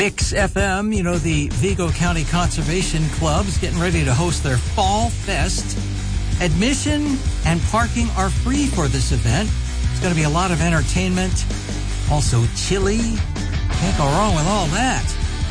Mix FM, you know, the Vigo County Conservation Club is getting ready to host their Fall Fest. Admission and parking are free for this event. It's going to be a lot of entertainment, also chili. Can't go wrong with all that.